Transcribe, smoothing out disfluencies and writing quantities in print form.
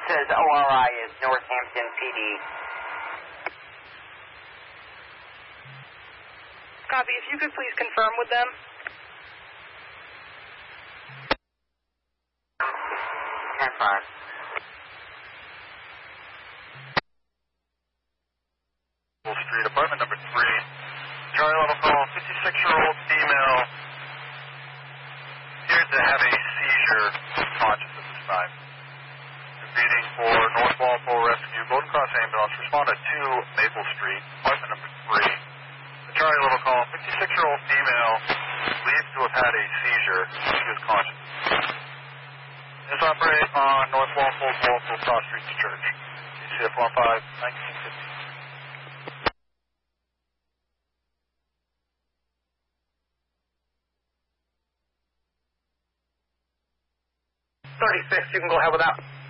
says ORI is Northampton PD. Copy. If you could please confirm with them. 10-5. Street, apartment number 3. Charlie level call, 56-year-old female. Appeared to have a seizure, conscious at this time. Repeating for North Walpole Rescue, Golden Cross Ambulance, respond at 2 Maple Street, apartment number 3. The Charlie level call, 56-year-old female, believed to have had a seizure. She was conscious. This operate on North Walpole, Cross Street to Church. TCF 15, 1950. 36, you can go ahead with that.